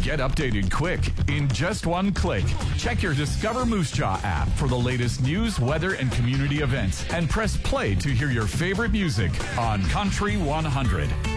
Get updated quick in just one click. Check your Discover Moose Jaw app for the latest news, weather, and community events, and press play to hear your favorite music on Country 100.